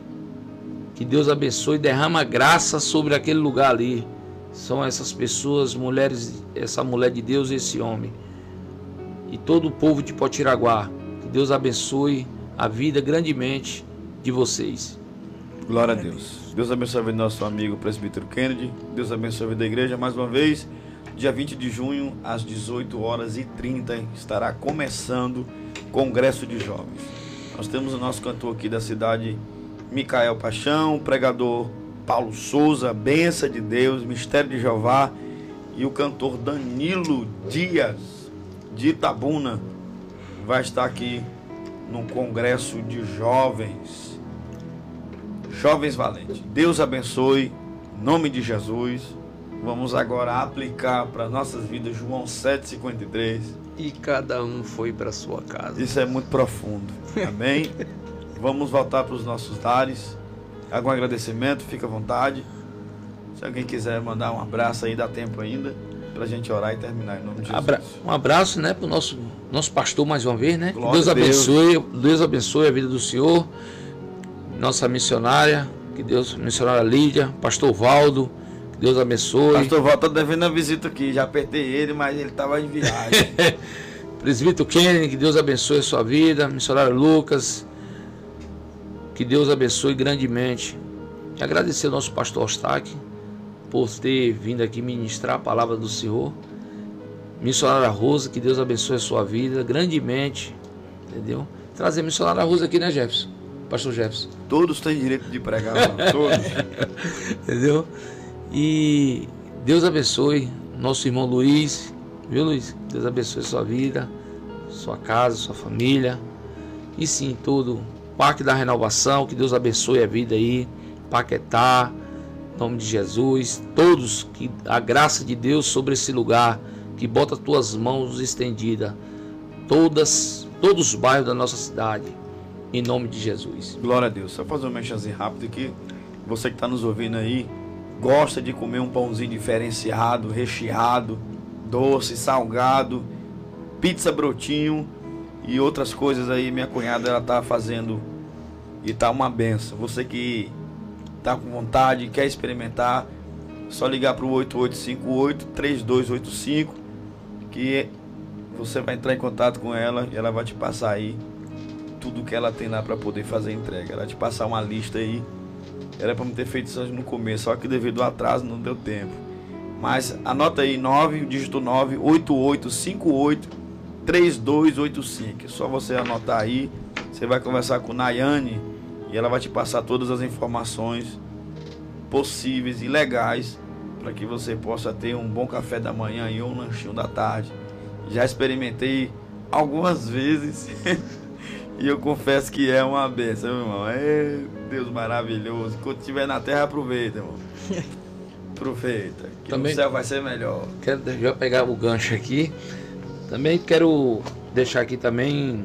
Que Deus abençoe e derrama graça sobre aquele lugar ali. São essas pessoas, mulheres, essa mulher de Deus e esse homem. E todo o povo de Potiraguá. Que Deus abençoe a vida grandemente de vocês. Glória a Deus. Deus abençoe a vida do nosso amigo presbítero Kennedy. Deus abençoe a vida da igreja mais uma vez. Dia vinte de junho, às dezoito horas e trinta, estará começando o Congresso de Jovens. Nós temos o nosso cantor aqui da cidade, Micael Paixão, o pregador Paulo Souza, Benção de Deus, Mistério de Jeová, e o cantor Danilo Dias, de Itabuna, vai estar aqui no Congresso de Jovens. Jovens Valentes. Deus abençoe, em nome de Jesus. Vamos agora aplicar para nossas vidas João sete, cinquenta e três. E cada um foi para sua casa. Isso é muito profundo. Amém? Vamos voltar para os nossos lares. Algum agradecimento, fica à vontade. Se alguém quiser mandar um abraço aí, dá tempo ainda para a gente orar e terminar em nome de Jesus. Abra- um abraço, né, pro nosso, nosso pastor mais uma vez, né? Que Glória Deus a Deus. abençoe, Deus abençoe a vida do senhor, nossa missionária, que Deus, missionária Lídia, pastor Valdo, que Deus abençoe. Pastor Val tá devendo a visita aqui. Já apertei ele, mas ele estava em viagem. Presbítero Kennedy, que Deus abençoe a sua vida. Missionário Lucas, que Deus abençoe grandemente. E agradecer ao nosso pastor Ostaque por ter vindo aqui ministrar a palavra do Senhor. Missionária Rosa, que Deus abençoe a sua vida grandemente. Entendeu? Trazer a missionária Rosa aqui, né, Jefferson? Pastor Jefferson. Todos têm direito de pregar, mano. Todos. Entendeu? E Deus abençoe nosso irmão Luiz, viu, Luiz? Deus abençoe sua vida, sua casa, sua família. E sim, todo o Parque da Renovação, que Deus abençoe a vida aí. Paquetá, em nome de Jesus. Todos, que a graça de Deus sobre esse lugar, que bota tuas mãos estendidas. Todas, todos os bairros da nossa cidade, em nome de Jesus. Glória a Deus. Só fazer um mexazinho rápido aqui. Você que está nos ouvindo aí, gosta de comer um pãozinho diferenciado, recheado, doce, salgado, pizza brotinho e outras coisas aí, minha cunhada ela tá fazendo e tá uma benção. Você que tá com vontade, quer experimentar, só ligar para o oito oito cinco oito, três dois oito cinco que você vai entrar em contato com ela e ela vai te passar aí tudo que ela tem lá para poder fazer a entrega. Ela vai te passar uma lista aí. Era para me ter feito isso no começo, só que devido ao atraso não deu tempo. Mas anota aí, nove, dígito nove, oito oito cinco oito, três dois oito cinco. É só você anotar aí. Você vai conversar com Nayane e ela vai te passar todas as informações possíveis e legais para que você possa ter um bom café da manhã e um lanchinho da tarde. Já experimentei algumas vezes e eu confesso que é uma benção, meu irmão. É Deus maravilhoso. Quando estiver na terra, aproveita, irmão. Aproveita, que também, no céu vai ser melhor. Quero já pegar o gancho aqui. Também quero deixar aqui também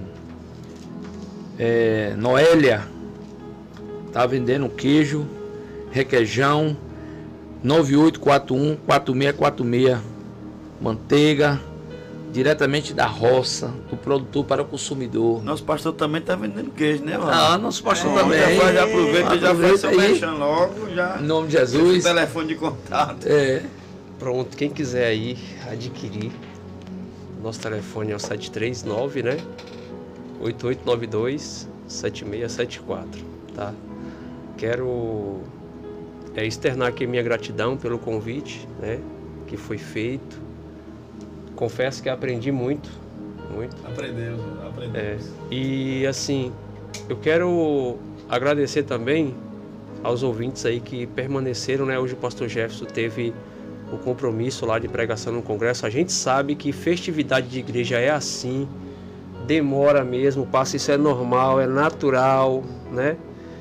é, Noélia tá vendendo queijo, requeijão, nove oito quatro um quatro seis quatro seis, manteiga, diretamente da roça, do produtor para o consumidor. Nosso pastor também tá vendendo queijo, né, mano? Ah, nosso pastor é, também. Já, faz, já aproveita, já faz seu mexão logo, já. Em nome de Jesus. Telefone de contato. É. Pronto, quem quiser aí adquirir, nosso telefone é o sete três nove, né? oito oito nove dois sete seis sete quatro, tá? Quero é, externar aqui minha gratidão pelo convite, né? Que foi feito. Confesso que aprendi muito, muito. Aprendeu, aprendeu. É, e assim, eu quero agradecer também aos ouvintes aí que permaneceram, né? Hoje o pastor Jefferson teve o compromisso lá de pregação no congresso. A gente sabe que festividade de igreja é assim, demora mesmo, passa, isso é normal, é natural, né?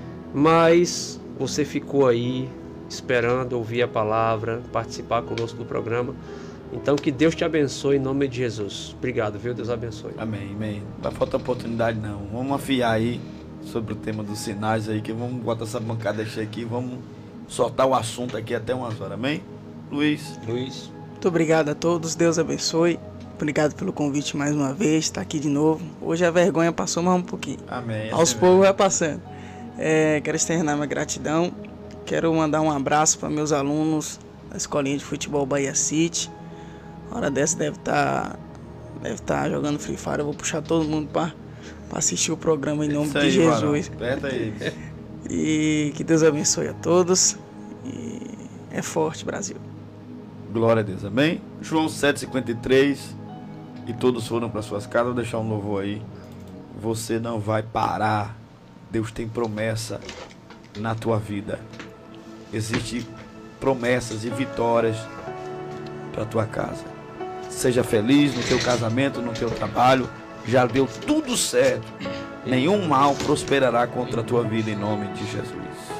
Mas você ficou aí esperando ouvir a palavra, participar conosco do programa. Então que Deus te abençoe em nome de Jesus. Obrigado, viu? Deus abençoe. Amém, amém. Não vai faltar oportunidade não. Vamos afiar aí sobre o tema dos sinais aí, que vamos botar essa bancada cheia aqui, vamos soltar o assunto aqui até umas horas, amém? Luiz. Luiz. Muito obrigado a todos, Deus abençoe. Obrigado pelo convite mais uma vez, estar aqui de novo. Hoje a vergonha passou mais um pouquinho. Amém. Aos poucos vai passando. É, quero externar minha gratidão. Quero mandar um abraço para meus alunos da Escolinha de Futebol Bahia City. A hora dessa deve estar deve estar jogando Free Fire. Eu vou puxar todo mundo para assistir o programa em nome Isso de aí, Jesus. Aperta aí. E que Deus abençoe a todos. E é forte, Brasil. Glória a Deus, amém? João sete, cinquenta e três. E todos foram para suas casas. Vou deixar um louvor aí. Você não vai parar. Deus tem promessa na tua vida. Existem promessas e vitórias para tua casa. Seja feliz no teu casamento, no teu trabalho. Já deu tudo certo. Nenhum mal prosperará contra a tua vida em nome de Jesus.